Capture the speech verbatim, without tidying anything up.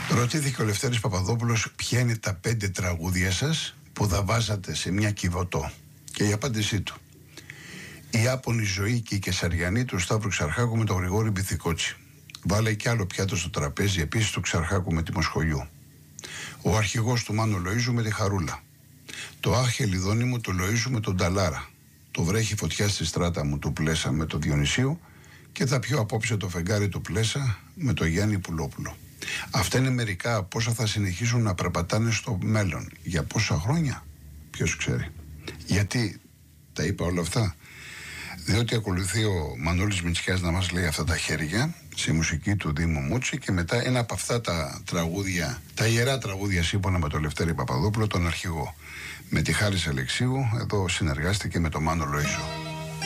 Ρωτήθηκε ο Λευτέρης Παπαδόπουλος ποια είναι τα πέντε τραγούδια σας που θα βάζατε σε μια Κιβωτό. Και η απάντησή του: η Άπονη ζωή και η Κεσαριανή του Σταύρου Ξαρχάκου με τον Γρηγόρη Μπιθικότσι. Βάλε κι άλλο πιάτο στο τραπέζι επίσης του Ξαρχάκου με τη Μοσχολιού. Ο αρχηγός του Μάνου Λοΐζου με τη Χαρούλα. Το Άχ Ελιδόνι μου του Λοΐζου με τον Ταλάρα. Το Βρέχει φωτιά στη στράτα μου του Πλέσα με τον Διονυσίου. Και θα πιω απόψε το φεγγάρι του Πλέσα με τον Γιάννη Πουλόπουλο. Αυτά είναι μερικά από όσα θα συνεχίσουν να περπατάνε στο μέλλον. Για πόσα χρόνια, ποιος ξέρει. Γιατί τα είπα όλα αυτά? Διότι ακολουθεί ο Μανώλης Μητσιάς να μας λέει αυτά τα χέρια, στη μουσική του Δήμου Μούτσι, και μετά ένα από αυτά τα τραγούδια, τα ιερά τραγούδια σύμφωνα με τον Λευτέρη Παπαδόπουλο, τον αρχηγό. Με τη Χάρις Αλεξίου, εδώ συνεργάστηκε με τον Μάνο Λοΐζο.